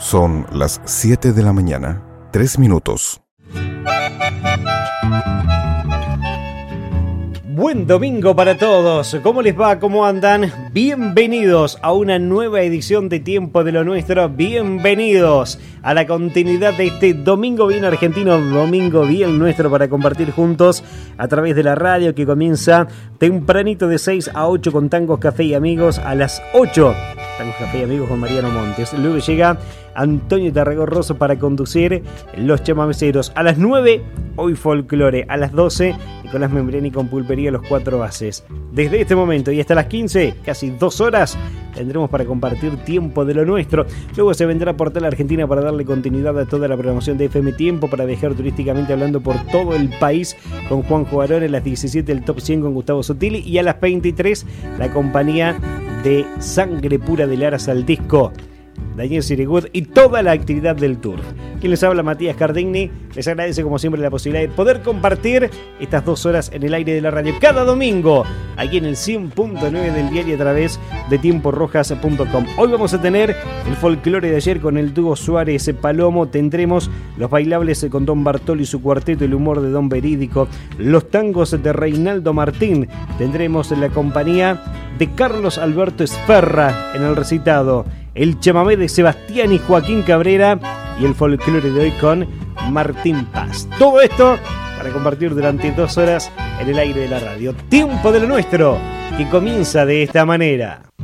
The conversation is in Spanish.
Son las 7 de la mañana, 3 minutos. Buen domingo para todos. ¿Cómo les va? ¿Cómo andan? Bienvenidos a una nueva edición de Tiempo de lo Nuestro. Bienvenidos a la continuidad de este Domingo Bien Argentino, Domingo Bien Nuestro, para compartir juntos a través de la radio, que comienza tempranito de 6 a 8 con Tangos, Café y Amigos. A las 8, Tangos, Café y Amigos con Mariano Montes. Luego llega Antonio Tarragó Rosso para conducir Los Chamameceros. A las 9, hoy folclore. A las 12, Nicolás Membriani con Pulpería Los Cuatro Haces. Desde este momento y hasta las 15, casi 2 horas, tendremos para compartir Tiempo de lo Nuestro. Luego se vendrá Portal Argentina para darle continuidad a toda la programación de FM Tiempo, para viajar turísticamente hablando por todo el país con Juanjo Barón. A las 17, el Top 100 con Gustavo Sotili. Y a las 23, la compañía de Sangre Pura del Aras al Disco, Daniel Sirigut, y toda la actividad del tour. Quien les habla, Matías Cardigni, les agradece como siempre la posibilidad de poder compartir estas 2 horas en el aire de la radio cada domingo, aquí en el 100.9 del diario a través de tiemporojas.com. Hoy vamos a tener el folclore de ayer con el dúo Suárez Palomo, tendremos los bailables con Don Bartolo y su cuarteto, el humor de Don Verídico, los tangos de Reinaldo Martín, tendremos la compañía de Carlos Alberto Esferra en el recitado, el chamamé de Sebastián y Joaquín Cabrera y el folclore de hoy con Martín Paz. Todo esto para compartir durante 2 horas en el aire de la radio. Tiempo de lo Nuestro, que comienza de esta manera.